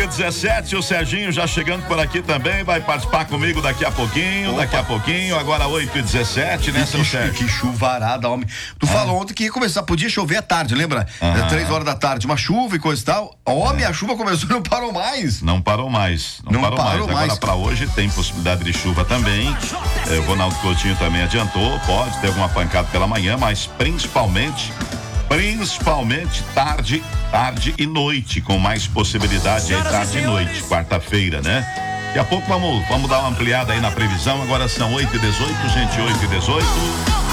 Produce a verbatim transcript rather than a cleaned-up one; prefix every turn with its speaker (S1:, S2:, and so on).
S1: e dezessete, o Serginho já chegando por aqui também, vai participar comigo daqui a pouquinho, Opa. daqui a pouquinho, agora oito e dezessete, né, seu Sérgio?
S2: Que chuvarada, homem. Tu ah. falou ontem que ia começar, podia chover à tarde, lembra? Ah. Três horas da tarde, uma chuva e coisa e tal. Homem, é. a chuva começou e não parou mais.
S1: Não parou mais, não, não parou, parou mais. mais. Agora pra hoje tem possibilidade de chuva também. É, o Ronaldo Coutinho também adiantou, pode ter alguma pancada pela manhã, mas principalmente... Principalmente tarde, tarde e noite, com mais possibilidade aí tarde e noite, quarta-feira, né? Daqui a pouco vamos, vamos dar uma ampliada aí na previsão. Agora são oito e dezoito, gente, oito e dezoito.